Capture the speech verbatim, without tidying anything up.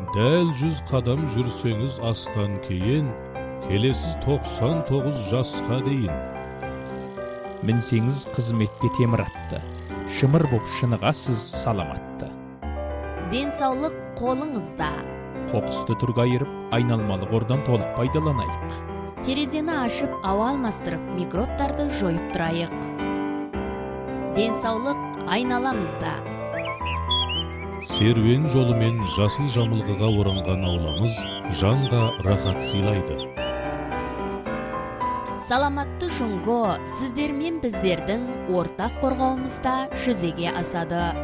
дәл жүз қадам жүрсеңіз астан кейін, келесіз тоқсан тоғыз жасқа дейін. Мінсеңіз қызметте темір атты, шымыр боп шынығасыз саламатты. Денсаулық қолыңызда. Қоқысты түрге айырып, айналмалы қордан толық пайдаланайық. Терезені ашып, ауа алмастырып, микробтарды жойып тұрайық. Денсаулық айналамызда. Серуен жолымен жасыл жамылғыға оранған ауламыз жанға рахат сыйлайды. Саламатты жұңго сіздер мен біздердің ортақ қорғауымызда жүзеге асады.